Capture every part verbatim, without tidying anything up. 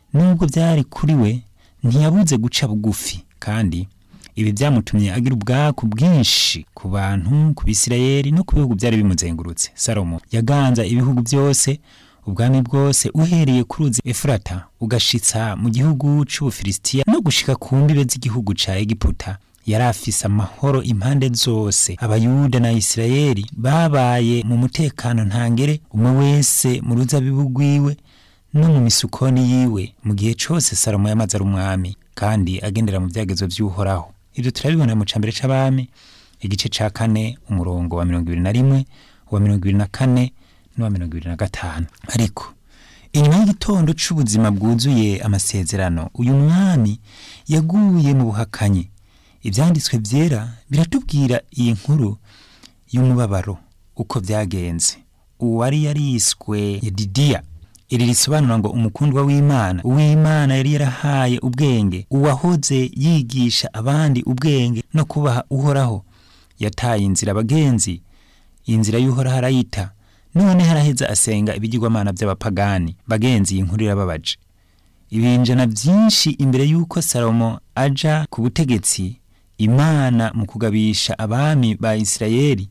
nubwo byari kuri we ntiyabuze guca bugufi, kandi ibi byamutumye agira ubwaku bwinshi ku bantu, ku Bisirayeli no ku bihugu byari bimuzengurutse. Salomo yaganza ibihugu byose, ubwami bwose, uhereye ku ruzi Efurata ugashitsa mu gihugu c'Ubufilisitiya no gushika ku mbibe z'igihugu ca Egiputa. Yari afise amahoro impande zose. Abayuda na Isirayeli babaye mu mutekano ntangere, umwe wese mu ruzabibu rwiwe no mu misukoni yiwe, mu gihe cose Salomo yamaze ari umwami kandi agendera mu vyagezo vy'Uhoraho. Ibyo turabibona mu cambere c'abami igice ca kane umurongo wa mirongo ibiri na rimwe, wa mirongo ibiri na kane n'uwa mirongo ibiri na gatanu. Ariko inyuma y'igitondo c'ubuzima bwuzuye amasezerano, uyu mwami yaguye mu buhakanyi. Ivyanditswe vyera biratubwira iyi nkuru y'umubabaro uko vyagenze. Uwari yariswe Yedidiya, iri risobanura ngo umukundwa w'Imana, uw'Imana yari yarahaye ubwenge, uwahoze yigisha abandi ubwenge no kubaha Uhoraho, yataye inzira bagenzi, inzira y'Uhoraho arayita, none haraheza asenga ibigirwamana by'abapagani. Bagenzi, iyi nkuru irababaje. Ibinjana byinshi imbere y'uko Salomo aja ku butegetsi, Imana mu kugabisha abami ba Isirayeli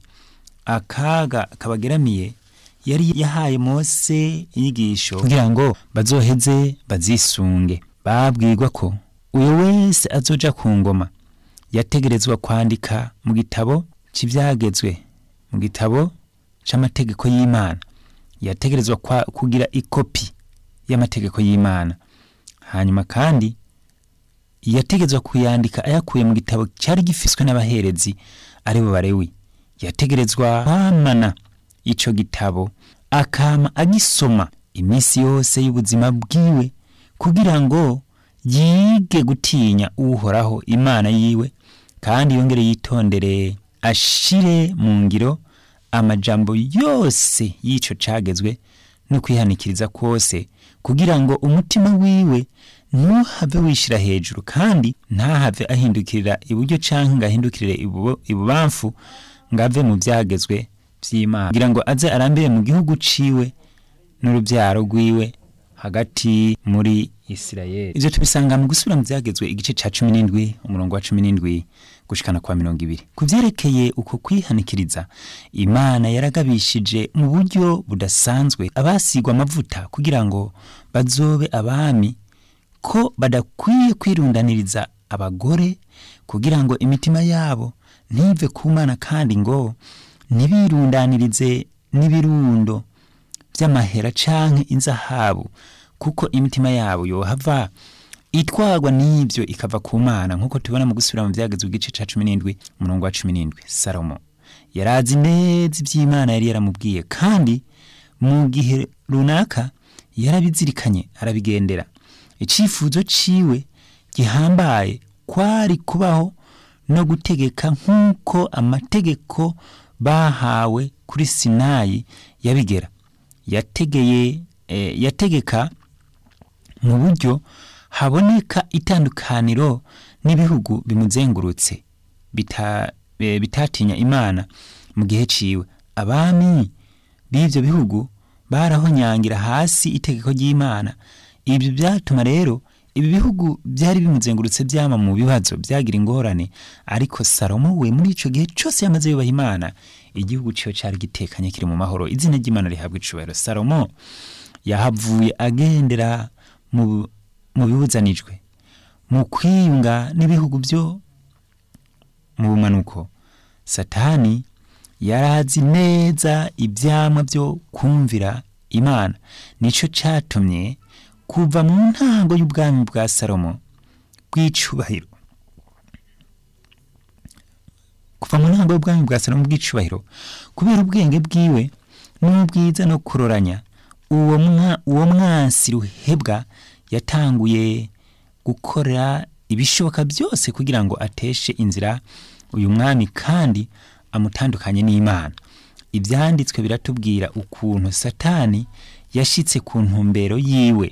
akaga kabageramiye, yari yahaye Mose inyigisho kugira ngo bazoheze bazisunge. Babwirwa ko uyo wese azoja ku ngoma yategerezwa kwandika mu gitabo c'ivyagezwe, mu gitabo c'amategeko y'Imana, yategerezwa kugira ikopi y'amategeko y'Imana. Hanyuma kandi yategerezwa kuyandika ayakuye mu gitabo cyari gifiswe n'abaherezi aribo Balewi. Yategerezwa kwamana ico gitabo akama agisoma iminsi yose y'ubuzima bwiwe, kugira ngo yige gutinya Uhoraho Imana yiwe, kandi yongere yitondere ashire mu ngiro amajambo yose y'ico cagezwe no kwihanikiriza kwose, kugira ngo umutima wiwe ntuhave wishira hejuru, kandi ntahave ahindukirira iburyo canke ngahindukirire ibubamfu ngave mu vyagezwe vy'Imana, kugira ngo aze arambire mu gihugu ciwe n'urubyaro rwiwe hagati muri Isirayeli. Ivyo tubisanga mu gusubira mu vyagezwe igice ca cumi n'indwi umurongo wa cumi n'indwi gushikana kwa mirongo ibiri. Kuvyerekeye uko kwihanikiriza, Imana yaragabishije mu buryo budasanzwe abasigwa amavuta kugira ngo bazobe abami ko badakwiye kwirundaniriza abagore, kugira ngo imitima yabo ntive ku Mana, kandi ngo ntibirundanirize n'ibirundo vy'amahera canke inzahabu, kuko imitima yabo yohava itwagwa n'ivyo ikava ku Mana, nkuko tubona mu gusubira mu vyagezwe igice ca cumi n'indwi umurongo wa cumi n'indwi. Salomo yarazi neza ivy'Imana yari yaramubwiye, kandi mu gihe runaka yarabizirikanye arabigendera. Icifuzo ciwe gihambaye kwari kubaho no gutegeka nk'uko amategeko bahawe kuri Sinayi yabigera. Yategeye eh, yategeka mu buryo haboneka itandukaniro n'ibihugu bimuzengurutse bita e, bitatinya Imana mu gihe ciwe. Abami b'ivyo bihugu barahonyangira hasi itegeko ry'Imana. Ibyo byatuma rero ibi bihugu byari bimuzengurutse byama mu bibazo, byagira ingorane. Ariko Salomo we muri ico gihe cyose yamaze yubaha Imana, igihugu cyo cyari gitekanye kiri mu mahoro. Izina ry'Imana rihabwa icubahiro. Salomo yahavuye agendera mu mu bibuzanijwe, mu kwiyunga n'ibihugu byo mu bumanuko. Satani yarazi neza ibyamwa byo kumvira Imana, nico catumye kuva mu ntango y'ubwami bwa Salomo bw'icubahiro kuva mu ntango y'ubwami bwa Salomo bw'icubahiro kubera ubwenge bwiwe n'ubwiza no kuroranya, uwo mwa uwo mwansi ruhebwa yatanguye gukora ibishoboka byose kugira ngo ateshe inzira uyu mwami kandi amutandukanye n'Imana. Ibyanditswe biratubwira ukuntu Satani yashitse ku ntumbero yiwe.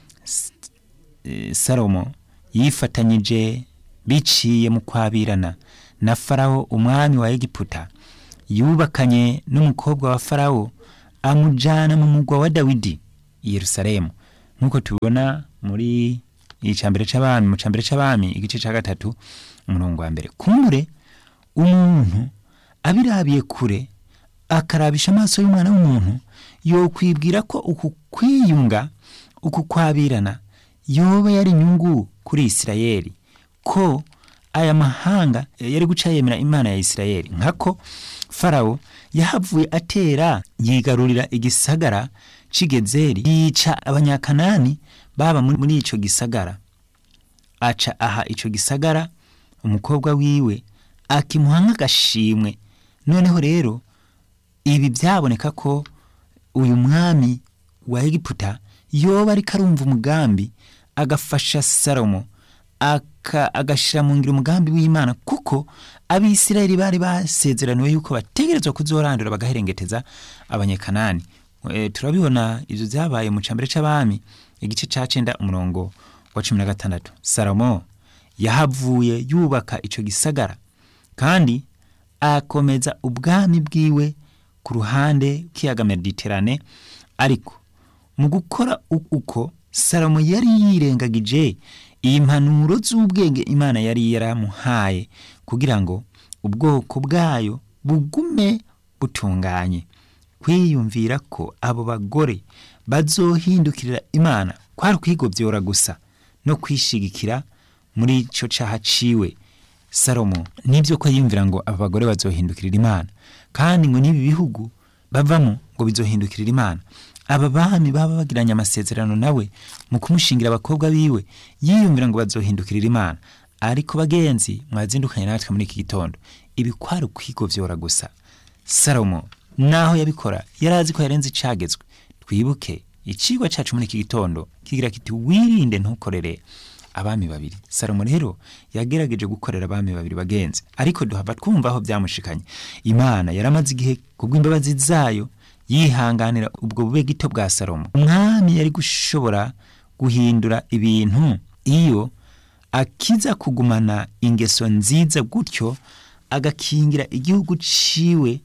Salomo yifatanyije biciye mu kwabirana na Farawo umwami wa Egiputa, yubakanye n'umukobwa wa Farawo amujana mu mugwa wa Dawidi i Yerusalemu, nkuko tubona muri icambere c'abami mu cambere c'abami igice ca gatatu umurongo wa mbere. Kumbure umuntu abirabiye kure akarabisha amaso y'umwana w'umuntu yo kwibwira ko uku kwiyunga uku kwabirana yoba yari inyungu kuri Isirayeli, ko aya mahanga yari guca yemera Imana ya Isirayeli. Nkako Farawo yahavuye atera yigarurira igisagara c'Igezeri, yica abanyakanani baba muri ico gisagara, aca aha ico gisagara umukobwa wiwe akimuha nk'agashimwe. Noneho rero ibi byaboneka ko uyu mwami wa Egiputa yoba ari karumva umugambi agafasha Salomo aka agashira mu ngiro umugambi w'Imana, kuko Abisirayeli bari basezeraniwe yuko bategerezwa kuzorandura bagaherengeteza abanyakanani. E, turabibona ivyo vyabaye mu cambere c'abami igice ca cenda umurongo wa cumi na gatandatu. Salomo yahavuye yubaka ico gisagara kandi akomeza ubwami bwiwe ku ruhande kiyaga Mediterane. Ariko mu gukora uko Salomo yari yirengagije impanuro z'ubwenge Imana yari yaramuhaye kugira ngo ubwoko bwayo bugume butunganye. Kwiyumvira ko abo bagore bazohindukirira Imana kwari kwigovyora gusa no kwishigikira muri ico caha ciwe. Salomo nivyo ko yiyumvira ngo abo bagore bazohindukirira Imana, kandi ngo nibi bihugu bavamo ngo bizohindukirira Imana. Aba bami baba bagiranye amasezerano nawe mu kumushingira abakobwa biwe yiyumvira ngo bazohindukirira Imana. Ariko bagenzi mwazindukanye natwe muri iki gitondo, ibi kwari kwigovyora gusa. Salomo naho yabikora yarazi ko yarenze icagezwe. Twibuke icigwa cacu muri iki gitondo kigira kiti wirinde ntukorere abami babiri. Salomo rero yagerageje gukorera abami babiri bagenzi, ariko duhava twumva aho byamushikanye. Imana yaramaze igihe kubw'imbabazi zayo yihanganira ubwo bube gito bwa Salomo. Umwami yari gushobora guhindura ibintu iyo akiza kugumana ingeso nziza, gutyo agakingira igihugu ciwe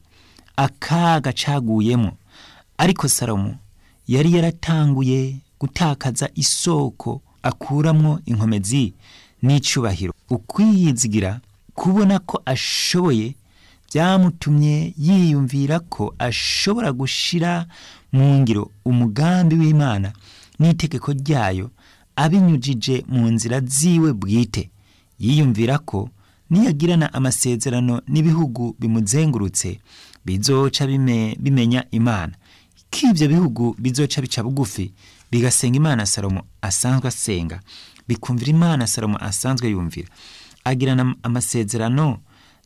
akaga caguyemo. Ariko Salomo yari yaratanguye gutakaza isoko akuramwo inkomezi n'icubahiro. Ukwiyizigira kubona ko ashoboye byamutumye yiyumvira ko ashobora gushira mu ngiro umugambi w'Imana n'itegeko ryayo abinyujije mu nzira ziwe bwite. Yiyumvira ko niyagirana amasezerano n'ibihugu bimuzengurutse bizoca bime, bimenya Imana, k'ivyo bihugu bizoca bica bugufi bigasenga Imana Salomo asanzwe asenga, bikumvira Imana Salomo asanzwe yumvira. Agirana amasezerano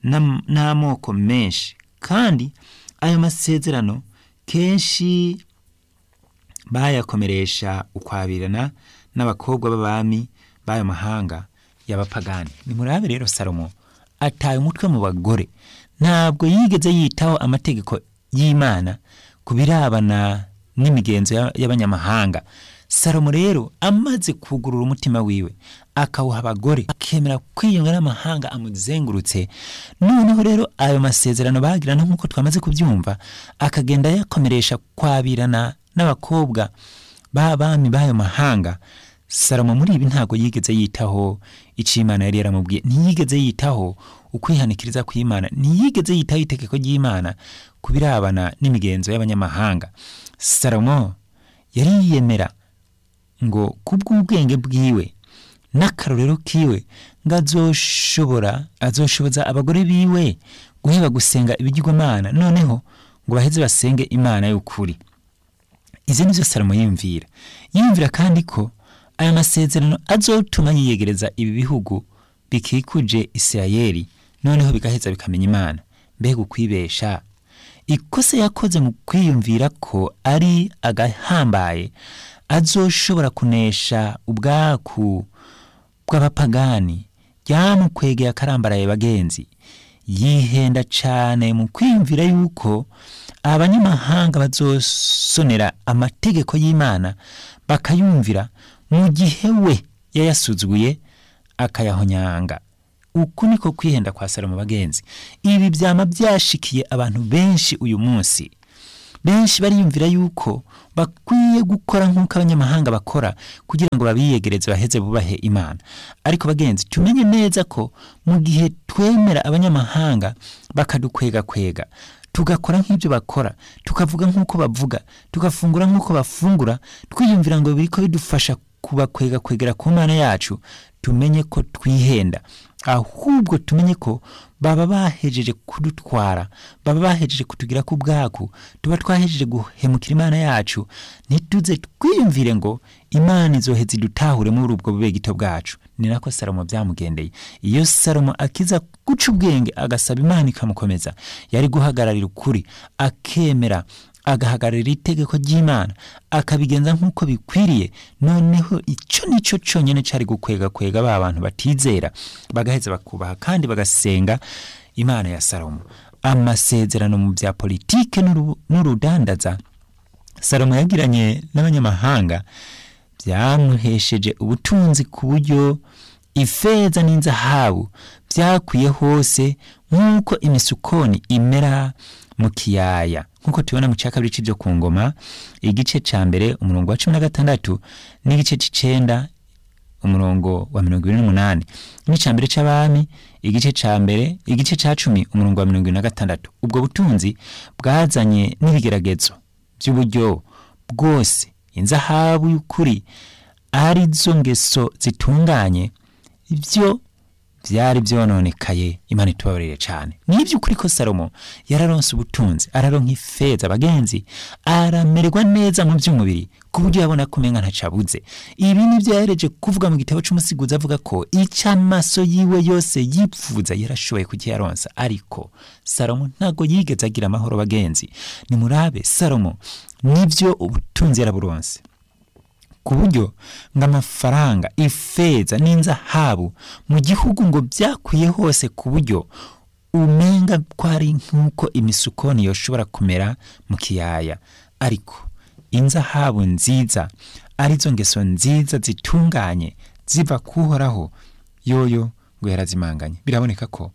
n'amoko menshi, kandi ayo masezerano kenshi bayakomeresha ukwabirana n'abakobwa b'abami b'ayo mahanga y'abapagani. Nimurabe rero Salomo ataye umutwe mu bagore, ntabwo yigeze yitaho amategeko y'Imana kubirabana n'imigenzo y'abanyamahanga. Salomo rero amaze kugurura umutima wiwe akawuha abagore, akemera kwiyunga n'amahanga amuzengurutse. Noneho rero ayo masezerano bagirana nk'uko twamaze kubyumva, akagenda yakomeresha kwabirana n'abakobwa b'abami b'ayo mahanga. Salomo muri ibi ntago yigeze yitaho ico Imana yari yaramubwiye, ntiyigeze yitaho ukwihanikiriza kw'Imana, ntiyigeze yitaho itegeko ry'Imana kubirabana n'imigenzo y'abanyamahanga. Salomo yari yiyemera ngo kubw'ubwenge bwiwe n'akarorero kiwe ngo azoshobora azoshoboza abagore biwe guheba gusenga ibigirwamana, noneho ngo baheze basenge Imana y'ukuri. Izi nizo Salomo yiyumvira. Yiyumvira kandi ko aya masezerano azotuma yiyegereza ibi bihugu bikikuje Isirayeli, noneho bigaheza bikamenya Imana. Mbega ukwibesha! Ikosa yakoze mu kwiyumvira ko ari agahambaye azoshobora kunesha ubwaku bw'abapagani ryamukwegeye akarambaraye bagenzi. Yihenda cane mu kwiyumvira yuko abanyamahanga bazosonera amategeko y'Imana bakayumvira, mu gihe we yayasuzuguye akayahonyanga. Uku niko kwihenda kwa Salomo bagenzi. Ibi byama byashikiye abantu benshi uyu munsi. benshi bariyumvira yuko bakwiye gukora nk'uko abanyamahanga bakora kugira ngo babiyegereze baheze bubahe Imana. Ariko bagenzi, tumenye neza ko mu gihe twemera abanyamahanga bakadukwega kwega, tugakora nk'ibyo bakora, tukavuga nk'uko bavuga, tugafungura nk'uko bafungura, twiyumvira ngo biriko bidufasha kubakwega kwegera ku Mana yacu, tumenye ko twihenda. Ahubwo tumenye ko baba bahejeje kudutwara, baba bahejeje kutugira ku bwaku, tuba twahejeje guhemukira Imana yacu. Ntituze twiyumvire ngo Imana izoheza idutahure muri ubwo bube gito bwacu. Ni nako Salomo byamugendeye. Iyo Salomo akiza guca ubwenge agasaba Imana ikamukomeza, yari guhagararira ukuri, akemera agahagararira itegeko ry'Imana, akabigenza nk'uko bikwiriye. Noneho icyo nico cyonyine cyari gukwega kwega ba bantu batizera, bagaheza bakubaha kandi bagasenga Imana ya Salomo. Amasezerano mu bya politike n'urudandaza Salomo yagiranye n'abanyamahanga byamuhesheje ubutunzi ku buryo ifeza n'inzahabu byakwiye hose nk'uko imisukoni imera mu kiyaya, nk'uko tubona mu cya kabiri cy'ibyo ku Ngoma igice cya mbere umurongo wa cumi na gatandatu n'igice cy'icenda umurongo wa mirongo ibiri n'umunani, n'icya mbere cy'Abami igice cya mbere igice cya cumi umurongo wa mirongo ibiri na gatandatu. Ubwo butunzi bwazanye n'ibigeragezo by'uburyo bwose, inzahabu y'ukuri ari zo ngeso zitunganye, ibyo byari byononekaye. Imana itubabarire cyane. Nibyo ukuri ko Salomo yararonse ubutunzi, araronka ifeza bagenzi, aramererwa neza mu by'umubiri ku buryo yabona kumenga ntacabuze. Ibi nibyo yahereje kuvuga mu gitabo cy'Umusiguzi avuga ko icyamaso yiwe yose yipfuza yarashoboye kukiyaronsa. Ariko Salomo ntago yigeze agira amahoro bagenzi. Nimurabe Salomo nibyo ubutunzi yaraburonse ku buryo ng'amafaranga, ifeza n'inzahabu mu gihugu ngo byakwiye hose, ku buryo umenga kwari nk'uko imisukoni yoshobora kumera mu kiyaya. Ariko inzahabu nziza arizo ngeso nziza zitunganye ziva kuhoraho, yoyo ngo yarazimanganye. Biraboneka ko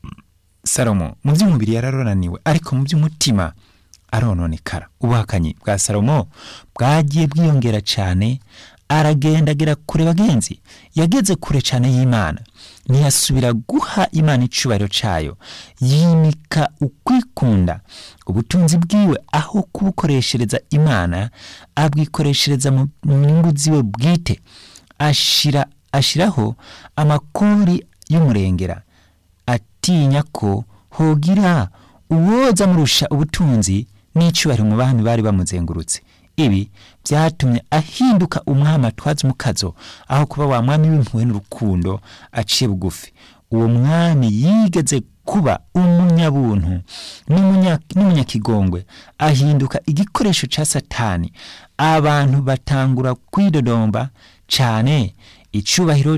Salomo mu by'umubiri yararonaniwe, ariko mu by'umutima arononekara. Ubuhakanyi bwa Salomo bwagiye bwiyongera cyane, aragenda agera kure bagenzi, yageze kure cyane y'Imana, ntiyasubira guha Imana icubahiro cyayo, yimika ukwikunda. Ubutunzi bwiwe aho kubukoreshereza Imana abwikoreshereza mu nyungu ziwe bwite, ashira ashiraho amakori y'umurengera, atinya ko hogira uwoza murusha ubutunzi n'icubahiro mu bami bari bamuzengurutse. Ibi byatumye ahinduka umwami atwaza umukazo, aho kuba wa mwami w'impuhwe n'urukundo aciye bugufi. Uwo mwami yigeze kuba umunyabuntu n'umunyakigongwe, ahinduka igikoresho ca Satani. Abantu batangura kwidodomba cyane, icubahiro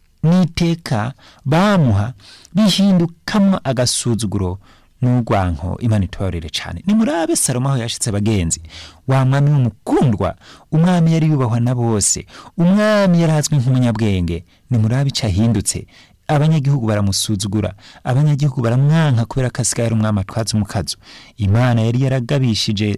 n'iteka bamuha bihindukamwo agasuzuguro n'urwanko. Imana itubabarire cyane. Nimurabe Salomo aho yashitse bagenzi, wa mwami w'umukundwa, umwami yari yubahwa na bose, umwami yarazwi nk'umunyabwenge. Nimurabe icahindutse, abanyagihugu baramusuzugura, abanyagihugu baramwanka kubera ko asigaye ari umwami atwaza umukazo. Imana yari yaragabishije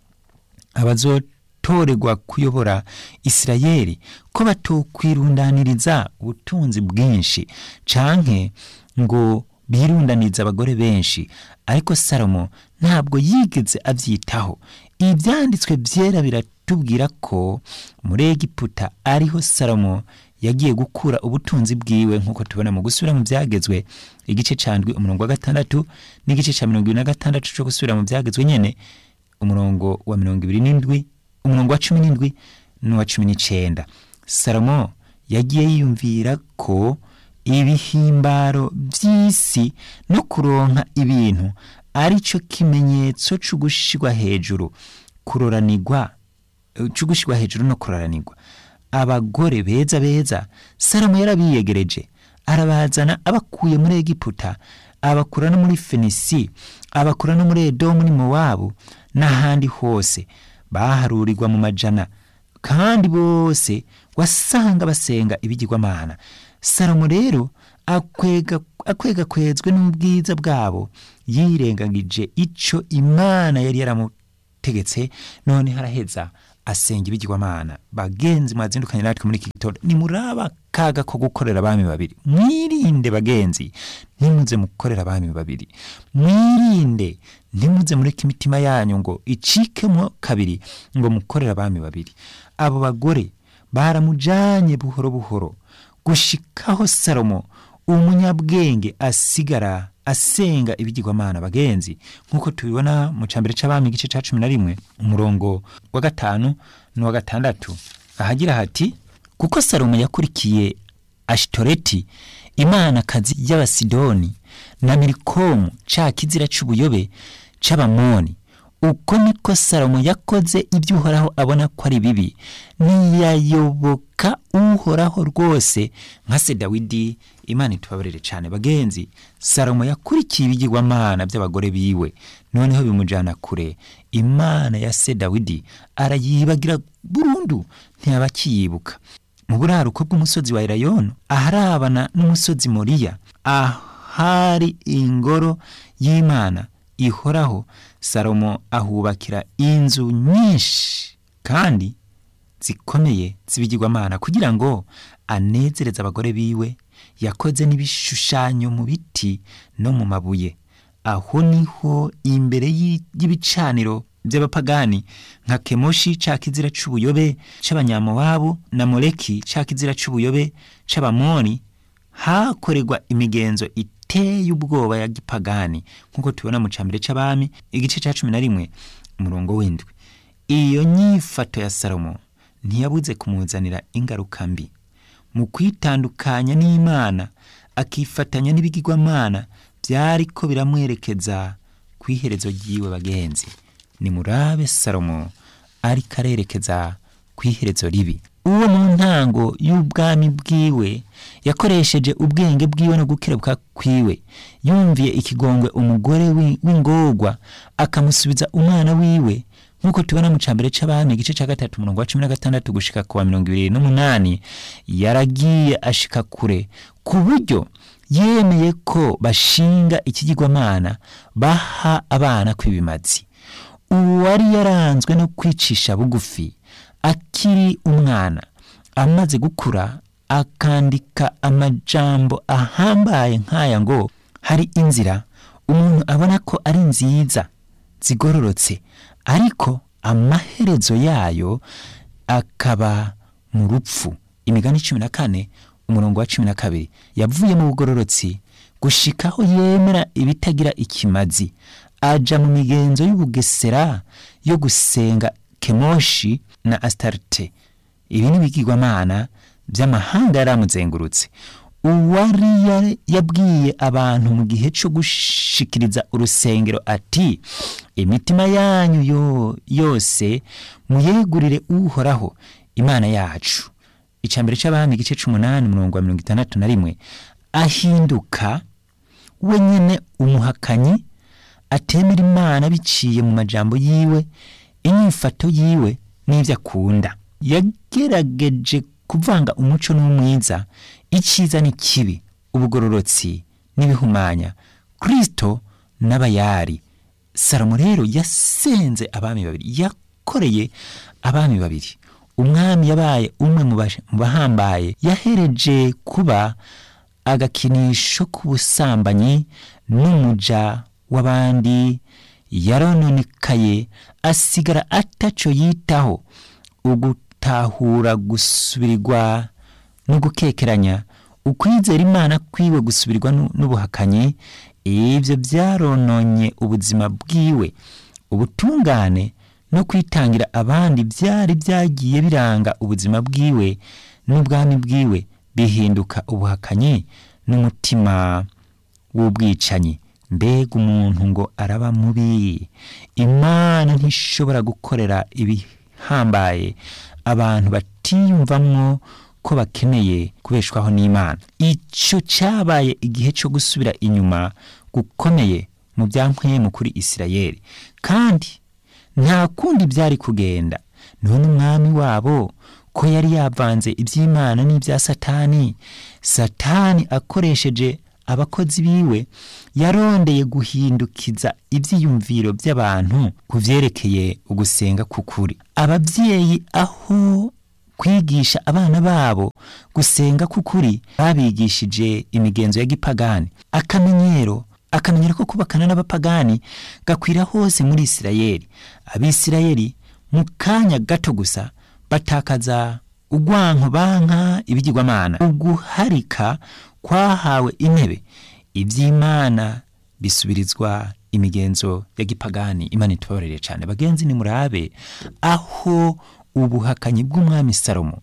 abazotorerwa kuyobora Isirayeli ko batokwirundaniriza ubutunzi bwinshi canke ngo birundaniza abagore benshi. Ariko Salomo ntabwo yigeze avyitaho. Ibyanditswe byera biratubwira ko muri Egiputa ariho Salomo yagiye gukura ubutunzi bwiwe, nk'uko tubona mu gusubira mu byagezwe igice candwi umurongo wa gatandatu n'igice ca mirongo ibiri na gatandatu cyo gusubira mu byagezwe nyene umurongo wa mirongo ibiri n'indwi umurongo wa cumi n'indwi n'uwa cumi n'icenda. Salomo yagiye yiyumvira ko ibihimbaro by'isi no kuronka ibintu ari cyo kimenyetso cyo gushirwa hejuru, kuroranirwa cyo gushirwa hejuru no kuroranirwa. Abagore beza beza Salomo yarabiyegereje, arabazana abakuye muri Egiputa, abakura no muri Fenisi, abakura no muri Edomu ni Mowabu n'ahandi hose. Baharurirwa mu majana, kandi bose wasanga basenga ibigirwamana. Salomo rero akwega akwega kwezwe n'ubwiza bwabo, yirengagije ico Imana yari yaramu yategetse, none haraheza asenga ibigirwamana. Bagenzi mwazindukanye natwe muri iki gitondo, ni muraba kaga ko gukorera abami babiri. Mwirinde bagenzi, ntimuze mukorera abami babiri. Mwirinde ntimuze mureke imitima yanyu ngo icikemo kabiri ngo mukorera abami babiri. Abo bagore baramujanye buhoro buhoro gushikaho Salomo umunyabwenge asigara asenga ibigirwamana. Bagenzi, nkuko tubibona mu cambere c'abami igice ca cumi na rimwe umurongo wa gatanu n'uwa gatandatu, ahagira hati: kuko Salomo yakurikiye Ashitoreti imana kazi y'Abasidoni na Milikomu ca kizira c'ubuyobe c'Abamoni, uko niko Salomo yakoze ibyo Uhoraho abona ko ari bibi, niyayoboka Uhoraho rwose nka se Dawidi. Imana itubabarire cyane bagenzi. Salomo yakurikiye ibigirwamana by'abagore biwe, noneho bimujana kure. Imana ya se Dawidi arayibagira burundu, ntiyabakiyibuka. Mu buraruko bw'umusozi wa Elayono aharabana n'umusozi Moriya, ahari ingoro y'Imana ihoraho, Salomo ahubakira inzu nyinshi kandi zikomeye z'ibigirwamana kugira ngo anezereze abagore biwe. Yakoze n'ibishushanyo mu biti no mu mabuye. Aho niho imbere y'ibicaniro by'abapagani nka Kemoshi ca kizira c'ubuyobe c'Abanyamowabu na Moleki ca kizira c'ubuyobe c'Abamoni hakorerwa imigenzo iteye ubwoba ya gipagani, nkuko tubona mu cambere c'abami igice ca cumi na rimwe umurongo w'indwi. Iyo nyifato ya Salomo ntiyabuze kumuzanira ingaruka mbi. Mu kwitandukanya n'Imana akifatanya n'ibigirwamana, byariko biramwerekeza kwiherezo ryiwe. Bagenzi, ni murabe Salomo ari karerekeza kwiherezo ribi. Uwo mu ntango y'ubwami bwiwe yakoresheje ubwenge bwiwe no gukerebuka kwiwe, yumviye ikigongwe umugore w'ingorwa akamusubiza umwana wiwe, nkuko tubona mu cambere c'abami igice ca gatatu umurongo wa cumi na gatandatu gushika ku wa mirongo ibiri n'umunani. Yaragiye ashika kure ku buryo yemeye ko bashinga ikigirwamana baha abana kw'ibimazi. Uwari yaranzwe no kwicisha bugufi akiri umwana, amaze gukura akandika amajambo ahambaye nk'aya ngo: hari inzira umuntu abona ko ari nziza zigororotse, ariko amaherezo yayo akaba mu rupfu. Imigani cumi na kane umurongo wa cumi na kabiri. Yavuye mu bugororotsi gushikaho yemera ibitagira ikimazi, aja mu migenzo y'ubugesera yo gusenga Kemoshi na Astarte. Ibi ni ibigirwamana by'amahanga yaramuzengurutse. Uwari yabwiye abantu mu gihe cyo gushikiriza urusengero ati: imitima yanyu yo yose muyegurire Uhoraho Imana yacu. Icambere c'abami igice c'umunani umurongo wa mirongo itandatu na rimwe. Ahinduka wenyene umuhakanyi, atemera Imana biciye mu majambo yiwe, inyifato yiwe n'ivyo akunda. Yagerageje kuvanga umuco n'umwiza, iciza n'ikibi, ubugororotsi n'ibihumanya, Kristo n'abayari. Salomo rero yasenze abami babiri, yakoreye abami babiri. Umwami yabaye umwe mu bahambaye, yahereje kuba agakinisho k'ubusambanyi n'umuja w'abandi. Yarononekaye asigara ataco yitaho. Ugutahura gusubirirwa no gukekeranya, ukwizera Imana kwiwe gusubirirwa n'ubuhakanyi, ivyo vyarononye ubuzima bwiwe. Ubutungane no kwitangira abandi byari byagiye biranga ubuzima bwiwe n'ubwami bwiwe, bihinduka ubuhakanyi n'umutima w'ubwicanyi. Mbega umuntu ngo araba mubi! Imana ntishobora gukorera ibihambaye abantu batiyumvamwo ko bakeneye kubeshwaho n'Imana. Ico cyabaye igihe cyo gusubira inyuma gukomeye mu byampwemu kuri Isirayeli, kandi nta kundi byari kugenda. None umwami wabo ko yari yavanze iby'Imana n'ibya Satani, Satani akoresheje abakozi biwe yarondeye guhindukiza ivyiyumviro by'abantu kuvyerekeye ugusenga kukuri. Abavyeyi aho kwigisha abana babo gusenga kukuri babigishije imigenzo ya gipagani. Akamenyero akamenyero ko kubakana n'abapagani gakwira hose muri Isirayeli. Abisirayeli mu kanya gato gusa batakaza ugwanko banka ibigirwamana. Uguharika kwahawe intebe ivy'Imana bisubirizwa imigenzo ya gipagani. Imana itubabarire cyane bagenzi, ni murabe aho ubuhakanyi bw'umwami Salomo,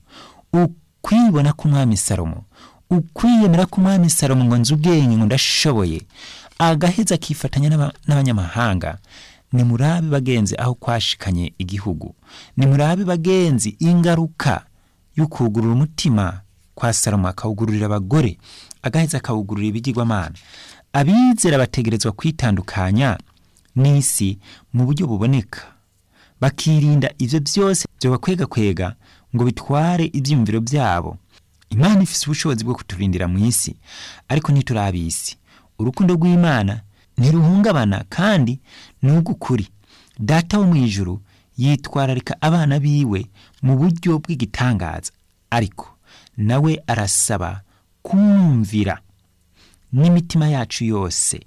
ukwibona k'umwami Salomo, ukwiyemera k'umwami Salomo ngo nzi ubwenge ngo ndashoboye, agaheza akifatanya n'abanyamahanga. Ni murabe bagenzi aho kwashikanye igihugu. Ni murabe bagenzi ingaruka y'ukugurura umutima kwa Salomo, akawugururira abagore, agaheza akawugururira ibigirwamana. Abizera bategerezwa kwitandukanya n'isi mu buryo buboneka, bakirinda ivyo byose byo bakwega kwega ngo bitware ivyumviro byabo. Imana ifise ubushobozi bwo kuturindira mu isi, ariko ntiturabisi. Urukundo rw'Imana ntiruhungabana kandi n'ugukuri. Data wo mwijuru yitwararika abana biwe mu buryo bw'igitangaza, ariko nawe arasaba kumvira n'imitima yacu yose.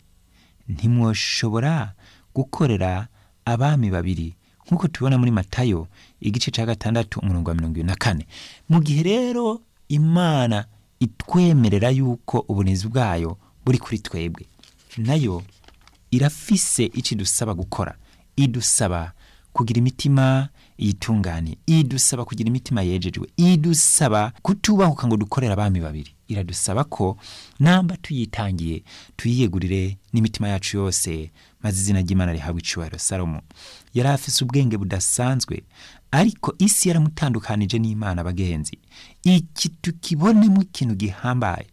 Ntimwoshobora gukorera abami babiri nkuko tubona muri Matayo igice ca gatandatu umurongo wa mirongo ibiri na kane. Mu gihe rero Imana itwemerera yuko ubunezi bwayo buri kuri twebwe, nayo irafise ici dusaba gukora. Idusaba kugira imitima yitunganye, idusaba kugira imitima yejejwe, idusaba kutubahuka ngo dukorera abami babiri. Iradusaba ko namba tuyitangiye tuyiyegurire n'imitima yacu yose, maze izina ry'Imana rihabwe icubahiro. Salomo yari afise ubwenge budasanzwe, ariko isi yaramutandukanije n'Imana bagenzi. Iki tukibonemo ikintu gihambaye.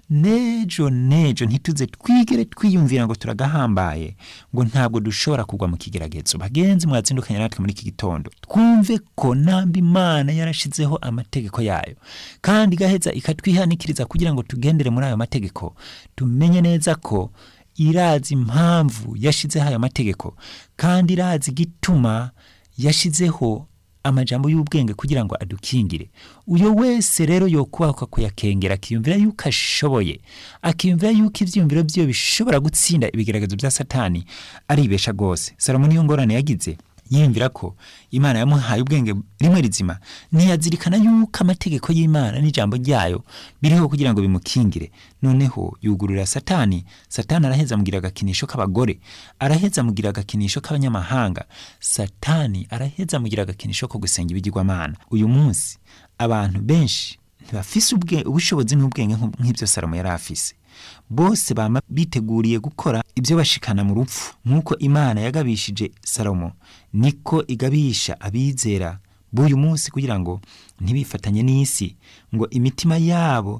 Nejo nejo ntituze twigere twiyumvira ngo turagahambaye, ngo ntabwo dushobora kugwa mu kigeragezo. Bagenzi mwazindukanye natwe muri iki gitondo, twumve ko namba Imana yarashizeho amategeko yayo, kandi gaheza ikatwihanikiriza kugira ngo tugendere muri ayo mategeko. Tumenye neza ko irazi impamvu yashizeho ayo mategeko, kandi irazi gituma yashizeho amajambo y'ubwenge kugira ngo adukingire. Uyo wese rero yokubahuka kuyakengera, akiyumvira yuko ashoboye, akiyumvira yuko ivyumviro byo bishobora gutsinda ibigeragezo bya Satani, aribesha gose. Salomo niyo ngorane yagize, yimvira ko Imana yamuhaye ubwenge rimwe rizima, ntiyazirikana yuko amategeko y'Imana n'ijambo ryayo biriho kugira ngo bimukingire. Noneho yugurura Satani. Satani araheza mugira agakinisho k'abagore, araheza mugira agakinisho k'abanyamahanga, Satani araheza mugira agakinisho ko gusenga ibigirwamana. Uyu munsi abantu benshi ntibafise ubushobozi n'ubwenge nk'ibyo Salomo yari afise. Bose bama biteguriye gukora ibyo bashikana mu rupfu. Nkuko Imana yagabishije Salomo, niko igabisha abizera b'uyu munsi kugira ngo ntibifatanye n'isi, ngo imitima yabo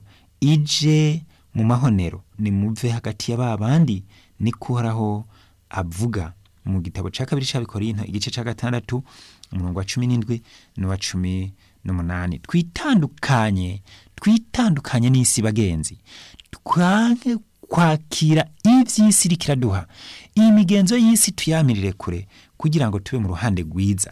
ije mu mahonero. Ni muve hagati ya babandi, niko Uhoraho avuga mu gitabo ca kabiri c'Abikorinto igice ca gatandatu umurongo wa cumi n'indwi n'uwa cumi n'umunani. Twitandukanye, twitandukanye n'isi bagenzi, twanke kwakira ivy'isi rikiraduha. Iyi migenzo y'isi tuyamirire kure kugira ngo tube mu ruhande rwiza.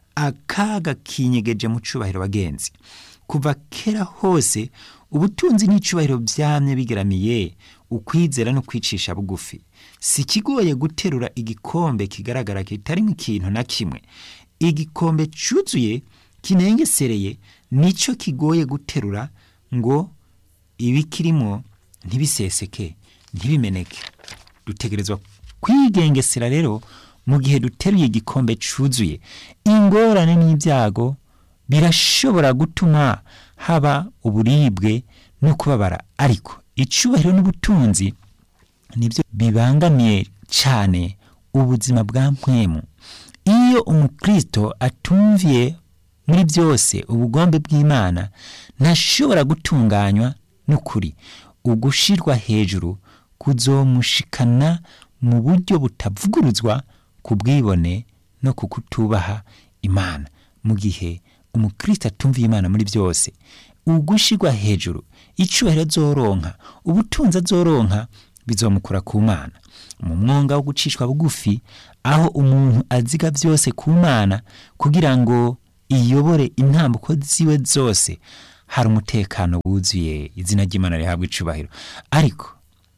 Akaga kinyegeje mu cubahiro bagenzi. Kuva kera hose ubutunzi n'icubahiro byamye bigeramiye ukwizera no kwicisha bugufi. Si kigoye guterura igikombe kigaragara kitari ikintu na kimwe. Igikombe cuzuye kinengesereye nico kigoye guterura ngo ibikirimo ntibiseseke, ntibimeneke. Dutegerezwa kwigengesera rero mu gihe duteruye igikombe cuzuye. Ingorane n'ibyago birashobora gutuma haba uburibwe no kubabara, ariko icubahiro n'ubutunzi nibyo bibangamiye cyane ubuzima bwa mpwemu. Iyo umukristo atumviye muri byose ubugombe bw'Imana, ntashobora gutunganywa n'ukuri. Ugushirwa hejuru kuzomushikana mu buryo butavuguruzwa ku bwibone no kukutubaha Imana. Mu gihe umukristo atumviye Imana muri byose, ugushigwa hejuru, icubahiro azoronka, ubutunzi azoronka bizomukura ku Mana. Mu mwonga wo gucishwa bugufi, aho umuntu aziga byose ku Mana kugira ngo iyobore intambuko ziwe zose, hari umutekano wuzuye, izina ry'Imana rihabwa icubahiro. Ariko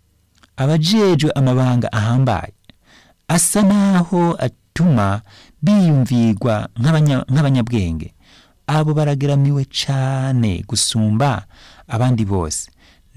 abajejwe amabanga ahambaye asa naho atuma biyumvirwa nk'abanyabwenge, abo barageramiwe cane gusumba abandi bose,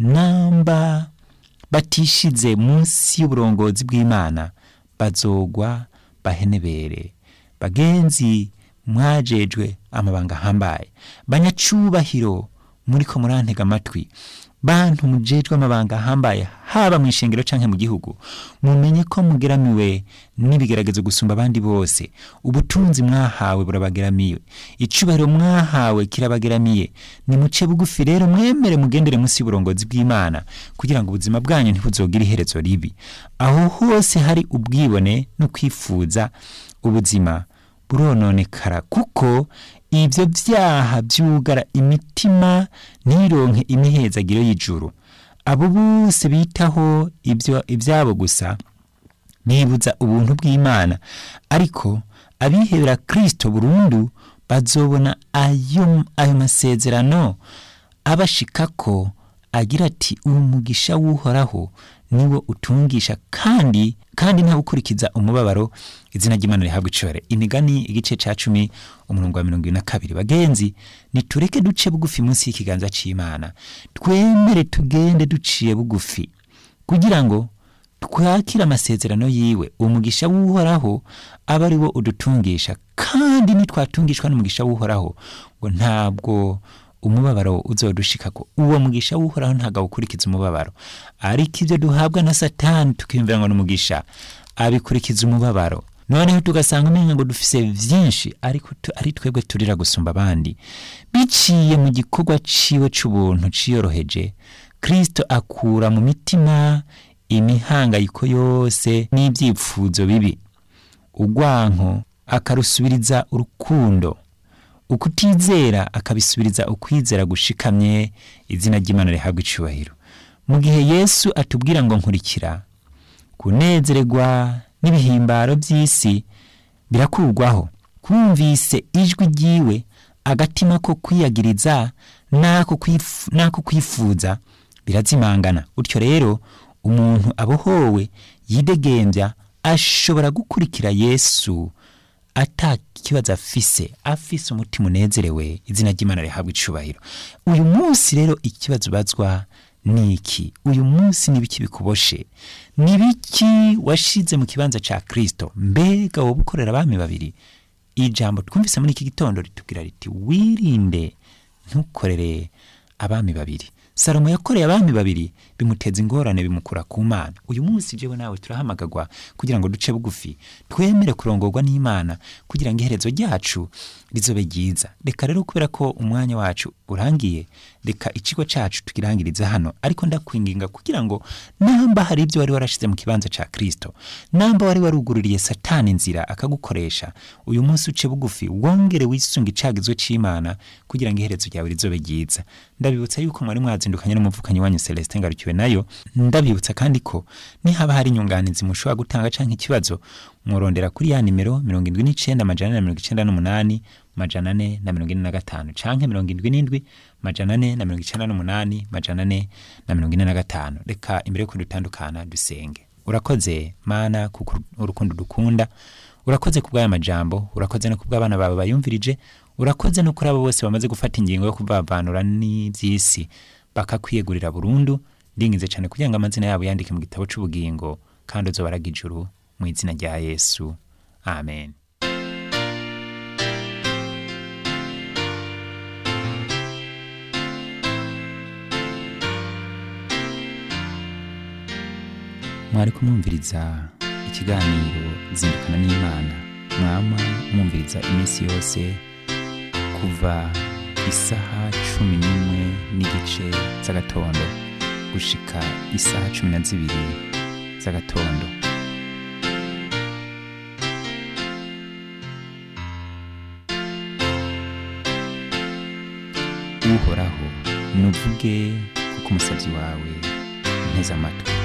namba batishize munsi y'uburongozi bw'Imana bazogwa bahenebere. Bagenzi mwajejwe amabanga ahambaye, banyacubahiro muriko murantega amatwi, bantu mujejwe amabanga ahambaye haba mu ishengero canke mu gihugu, mumenye ko mugeramiwe n'ibigeragezo gusumba abandi bose. Ubutunzi mwahawe burabageramiye, icubahiro mwahawe kirabageramiye. Nimuce bugufi rero, mwemere mugendere munsi y'uburongozi bw'Imana kugira ngo ubuzima bwanyu ntibuzogire iherezo ribi. Aho hose hari ubwibone no kwifuza, ubuzima burononekara, kuko ivyo vyaha vyugara imitima ntironke imihezagiro y'ijuru. Abo bose bitaho ivyo ivyabo gusa nibuza ubuntu bw'Imana, ariko abihebera Kristo burundu bazobona ayo ayo masezerano abashikako agira ati umugisha w'Uhoraho niwo utungisha kandi kandi nta gukurikiza umubabaro, izina ry'Imana rihabwa icubahiro. Imigani igice ca cumi umurongo wa mirongo ine na kabiri. Bagenzi, nitureke duce bugufi munsi y'ikiganza c'Imana, twemere tugende duciye bugufi kugira ngo twakira amasezerano yiwe. Umugisha w'Uhoraho aba ari wo udutungisha, kandi nitwatungishwa n'umugisha w'Uhoraho ngo ntabwo umubabaro uzodushikako. Uwo mugisha w'Uhoraho ntago ukurikiza umubabaro, ariko ivyo duhabwa na Satani tukimvira ngo n'umugisha abikurikiza umubabaro. Noneho tugasanga umenga ngo dufise vyinshi, ariko ari twebwe turira gusumba abandi. Biciye mu gikorwa ciwe c'ubuntu ciyoroheje, Kristo akura mu mitima imihangayiko yose n'ivyipfuzo bibi, ugwanko akarusubiriza urukundo, ukutizera akabisubiriza ukwizera gushikamye. Izina ry'Imana rihabwa icubahiro. Mu gihe Yesu atubwira ngo nkurikira, kunezererwa n'ibihimbaro by'isi birakurwaho. Kumvise ijwi ryiwe, agatima ko kwiyagiriza nako kwifu, nako kwifuza birazimangana. Utyo rero umuntu abohowe yidegembya ashobora gukurikira Yesu ata kibazo afise, afise umutima unezerewe. Izina ry'Imana rihabwa icubahiro. Uyu munsi rero ikibazo bazwa niki? Uyu munsi nibiki bikuboshe? Nibiki washize mu kibanza ca Kristo? Mbega wo bukorera abami babiri? Ijambo twumvise muri iki gitondo ritubwira riti wirinde ntukorere abami babiri. Salomo yakoreye abami babiri, bimuteza ingorane, bimukura ku Mana. Uyu munsi jewe nawe turahamagagwa kugira ngo duce bugufi, twemere kurongorwa n'Imana kugira ngo iherezo ryacu rizobe ryiza. Reka rero kubera ko umwanya wacu urangiye, reka ikigo cacu tukirangiriza hano, ariko ndakwinginga kugira ngo namba hari ibyo wari warashize mu kibanza ca Kristo, namba wari warugururiye Satani inzira akagukoresha, uyu munsi uce bugufi wongere wisunga icagizwe c'Imana kugira ngo iherezo ryawe rizobe ryiza. Ndabibutsa yuko mwari mwazindukanye n'umuvukanyi wanyu Celestin Ngarukiwe nayo. Ndabibutsa kandi ko ni haba hari inyunganizi mushobora gutanga canke ikibazo, mworondera kuri ya nimero mirongo indwi n'icenda amajana ane na mirongo icenda n'umunani amajana ane na mirongo ine na gatanu canke mirongo indwi n'indwi amajana ane na mirongo icenda n'umunani amajana ane na mirongo ine na gatanu. Reka imbere yuko dutandukana dusenge. Urakoze Mana kuko urukundo dukunda, urakoze kubw'aya majambo, urakoze no kubw'abana bawe bayumvirije, urakoze no kuri abo bose bamaze gufata ingingo yo kubavanura n'ivyisi bakakwiyegurira burundu. Ndingize cyane kugira ngo amazina yabo yandike mu gitabo c'ubugingo kandi uzobaraga ijuru mu izina rya Yesu. Amen. Mwari kumwumviriza ikiganiro Zindukana n'Imana, mwama mwumviriza iminsi yose kuva isaha cumi n'imwe n'igice z'agatondo gushika isaha cumi na zibiri z'agatondo. uhoraho nuvuge kuko umusavyi wawe nteze amatwi.